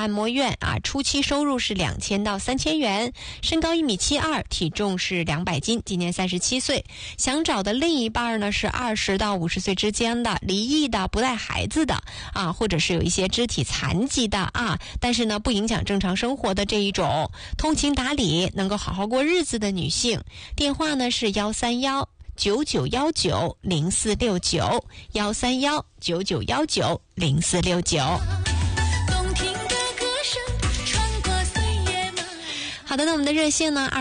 按摩院啊，初期收入是2000到3000元，身高1.72米，体重是200斤，今年37岁，想找的另一半呢是20到50岁之间的，离异的，不带孩子的啊，或者是有一些肢体残疾的啊，但是呢不影响正常生活的这一种，通情达理，能够好好过日子的女性。电话呢是131999469，131999469。好的，那我们的热线呢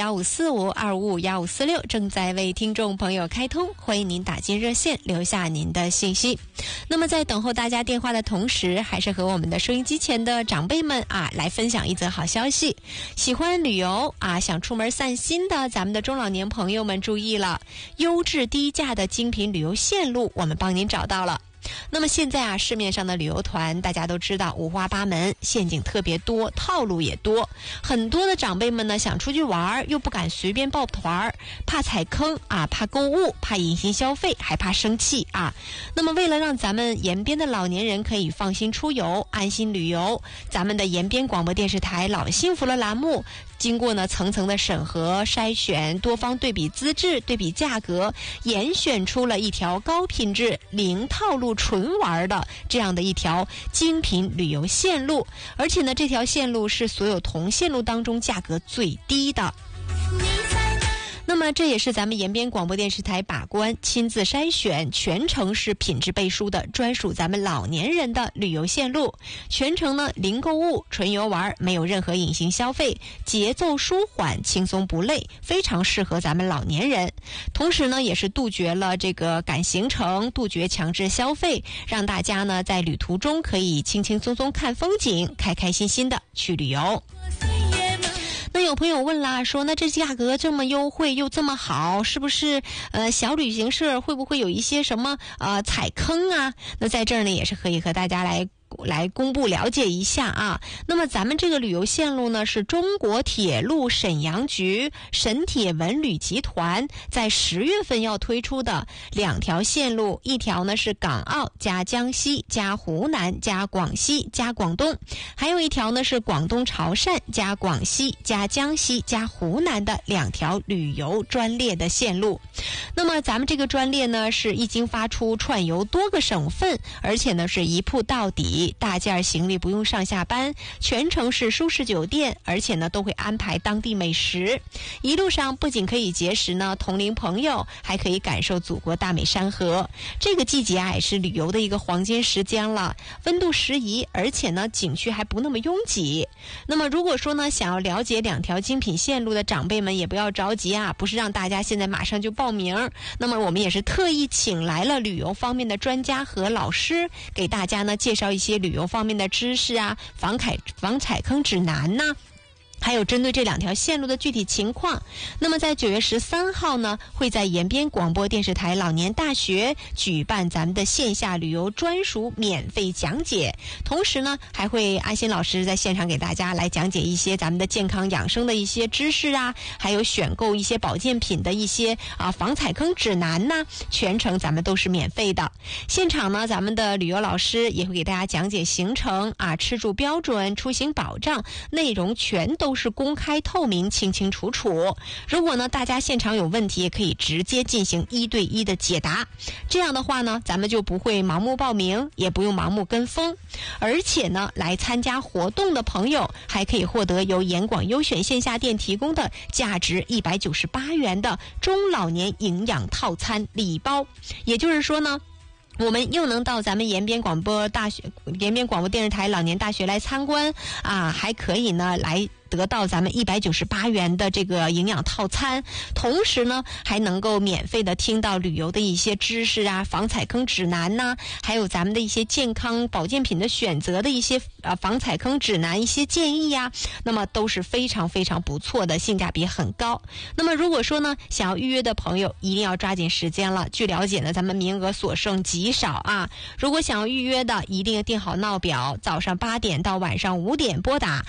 2551545，2551546正在为听众朋友开通，欢迎您打进热线留下您的信息。那么在等候大家电话的同时，还是和我们的收音机前的长辈们啊来分享一则好消息。喜欢旅游啊，想出门散心的咱们的中老年朋友们注意了，优质低价的精品旅游线路我们帮您找到了。那么现在啊，市面上的旅游团大家都知道五花八门，陷阱特别多，套路也多。很多的长辈们呢想出去玩，又不敢随便报团，怕踩坑啊，怕购物，怕隐形消费，还怕生气啊。那么为了让咱们延边的老年人可以放心出游，安心旅游，咱们的延边广播电视台老幸福了栏目经过呢层层的审核筛选，多方对比资质，对比价格，严选出了一条高品质零套路纯玩的这样的一条精品旅游线路，而且呢这条线路是所有同线路当中价格最低的。那么这也是咱们延边广播电视台把关亲自筛选，全程是品质背书的专属咱们老年人的旅游线路，全程呢零购物，纯游玩，没有任何隐形消费，节奏舒缓，轻松不累，非常适合咱们老年人。同时呢也是杜绝了这个赶行程，杜绝强制消费，让大家呢在旅途中可以轻轻松松看风景，开开心心的去旅游。那有朋友问啦，说那这价格这么优惠又这么好，是不是小旅行社会不会有一些什么踩坑啊？那在这儿呢也是可以和大家来公布了解一下啊。那么咱们这个旅游线路呢是中国铁路沈阳局沈铁文旅集团在10月份要推出的2条线路，一条呢是港澳加江西加湖南加广西加广东，还有一条呢是广东潮汕加广西加江西加湖南的2条旅游专列的线路。那么咱们这个专列呢是一经发出，串游多个省份，而且呢是一铺到底，大件行李不用上下班，全程是舒适酒店，而且呢都会安排当地美食。一路上不仅可以结识呢同龄朋友，还可以感受祖国大美山河。这个季节啊也是旅游的一个黄金时间了，温度适宜，而且呢景区还不那么拥挤。那么如果说呢想要了解2条精品线路的长辈们也不要着急啊，不是让大家现在马上就报名。那么我们也是特意请来了旅游方面的专家和老师，给大家呢介绍一些旅游方面的知识啊，防踩坑指南呢，还有针对这2条线路的具体情况。那么在9月13号呢，会在延边广播电视台老年大学举办咱们的线下旅游专属免费讲解，同时呢还会安心老师在现场给大家来讲解一些咱们的健康养生的一些知识啊，还有选购一些保健品的一些防踩坑指南呢，全程咱们都是免费的。现场呢咱们的旅游老师也会给大家讲解行程啊，吃住标准，出行保障，内容全都是公开透明，清清楚楚。如果呢大家现场有问题，也可以直接进行1对1的解答，这样的话呢咱们就不会盲目报名，也不用盲目跟风。而且呢来参加活动的朋友还可以获得由延广优选线下店提供的价值198元的中老年营养套餐礼包。也就是说呢我们又能到咱们延边广播电视台老年大学来参观啊，还可以呢来得到咱们198元的这个营养套餐，同时呢还能够免费的听到旅游的一些知识啊，防踩坑指南呐，还有咱们的一些健康保健品的选择的一些防踩坑指南一些建议啊，那么都是非常非常不错的，性价比很高。那么如果说呢想要预约的朋友一定要抓紧时间了，据了解呢咱们名额所剩极少啊，如果想要预约的一定要订好闹表，早上8点到晚上5点拨打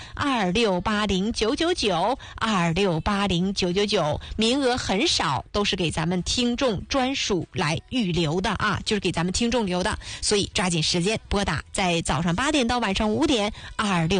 2680999，2680999，名额很少，都是给咱们听众专属来预留的啊，就是给咱们听众留的，所以抓紧时间拨打，在早上8点到晚上5点26